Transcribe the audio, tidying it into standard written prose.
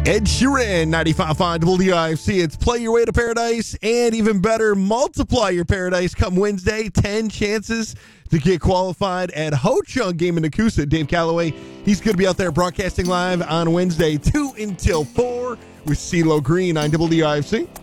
Ed Sheeran, 95.5 WIFC. It's Play Your Way to Paradise, and even better, multiply your paradise come Wednesday. 10 chances to get qualified at Ho Chunk Game in Nakusa. Dave Calloway, he's going to be out there broadcasting live on Wednesday, 2 until 4 with CeeLo Green on WIFC.